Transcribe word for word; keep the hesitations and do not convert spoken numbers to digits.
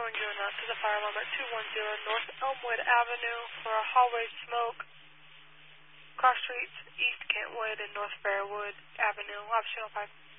Going you out to the fire alarm at two one zero North Elmwood Avenue for a hallway smoke. Cross streets East Kentwood and North Fairwood Avenue. Optional five.